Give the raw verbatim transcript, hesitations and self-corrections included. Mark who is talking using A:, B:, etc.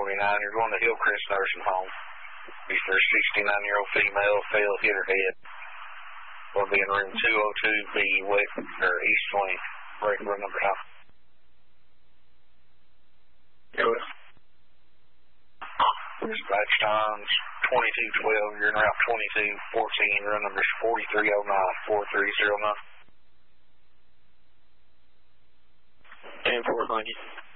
A: twenty-nine. You're going to Hillcrest Nursing Home. Be for a sixty-nine-year-old female, fell, hit her head. Will be in room two oh two B, west, or East twenty, break room number nine.
B: Good.
A: Dispatch times twenty-two twelve. You're in route twenty-two fourteen. Room number is forty-three oh nine, forty-three oh nine.
B: And four, thank you.